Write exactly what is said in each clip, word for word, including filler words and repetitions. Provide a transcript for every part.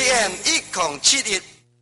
A M 一零七一。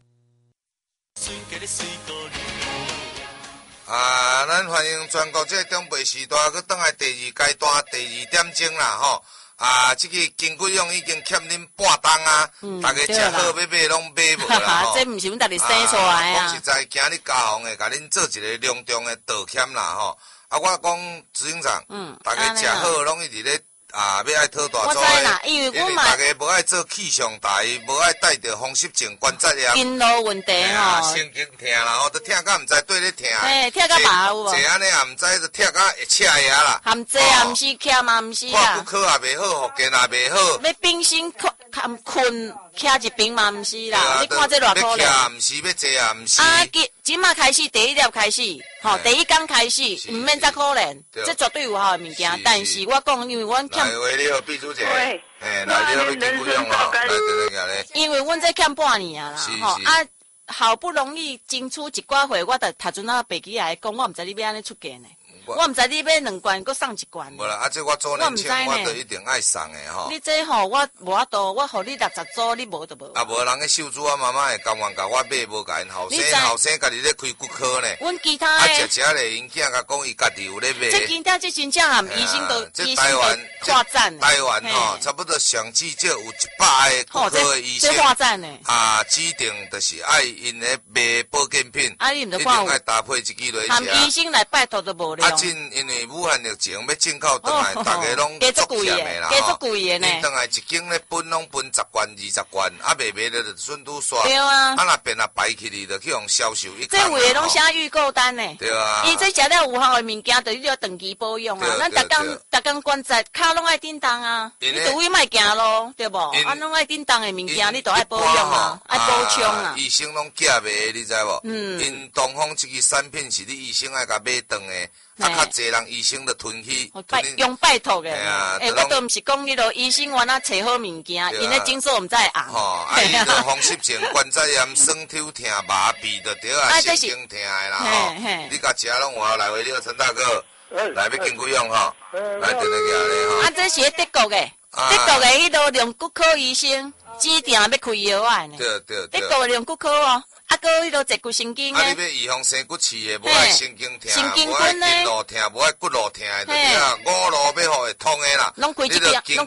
啊，咱欢迎全国这中北时代，佮转来第二阶段第二点钟啦，吼！啊，这个金龟蛹已经欠恁半档啊，嗯、大家食好要买拢买无啦，吼！ 这毋是阮家己生出来啊！ 讲实在，今日家行的，甲恁做一个隆重的道歉啦，吼！啊，我讲执行长，嗯，大家食好拢一直咧。啊，要爱讨大做诶， 因为因为大家无爱做气象台，无爱带着风湿症关节炎， 经络问题吼， 神经痛啦，吼，都痛甲毋知对咧痛。 嘿，痛甲麻有无？ 坐安尼也毋知，都痛甲会赤牙啦。 含坐也毋是，徛嘛毋是啦。 看骨科也袂好，福建也袂好。 要冰心困困徛一边嘛毋是啦，你看这偌可怜。 要徛毋是，要坐也毋是。 啊，今今麦开始第一粒开始，吼，第一天开始，毋免再可怜，这绝对有效的物件。但是我讲，因为阮欠。 喂，你好，秘书姐。喂。哎，来，你好，你金龟蛹哦，来，等等下咧。 因为阮这欠半年啊啦，吼啊，好不容易争取一寡岁，我着头阵啊爬起来讲，我毋知你要安尼出价呢。我毋知你要两罐，佮送一罐。 无啦，啊，这我做年轻，我着一定爱送的吼。 你这吼，我无法度，我互你六十组，你无就无。 啊，无人个秀珠啊，妈妈会甘愿甲我买，无甲因后生后生家己咧开骨科呢。 阮其他啊，食食咧，因囝甲讲伊家己有咧买。 这今天这真正含医生都医生都夸赞。 台湾吼，差不多上至少有一百个骨科的医生。 这夸赞呢。 啊，指定就是爱因咧卖保健品， 啊，你毋一定爱搭配一支落去食。 含医生来拜托都无了。 啊，真因为。武汉疫情要进口倒来，大家拢足欠的啦吼。你倒来一斤咧分拢分十罐、二十罐，啊，卖卖了就顺拄煞。 对啊。 啊，若变啊摆起哩，就去用销售一。 这有诶拢写预购单呢。 对啊。 伊这食了有效的物件，就你要长期保养啊。咱逐工逐工关节骹拢爱叮当啊，你除非莫行咯，对无？啊，拢爱叮当的物件，你都爱保养啊，爱补充啊。 医生拢假卖，你知无？嗯。因东方这个产品是你医生爱甲买断的。啊，较侪人医生就吞去， 拜用拜托嘅，诶，我都毋是讲你咯，医生原来找好物件，因咧诊所毋知红。 吼，啊，伊个风湿症、关节炎、酸痛、痛麻痹的对啊，神经痛的啦吼。你甲食拢有来回你陈大哥，来要金龟蛹吼，来等下咧吼。 啊，这是德国嘅，德国嘅迄个量骨科医生指定要开药啊呢。 对对对。 德国量骨科哦。啊，搁迄个坐骨神经啊，你要预防生骨刺的，无爱神经痛，无爱筋络痛，无爱骨络痛的，对啊，五路要互会通的啦。 拢开一条，拢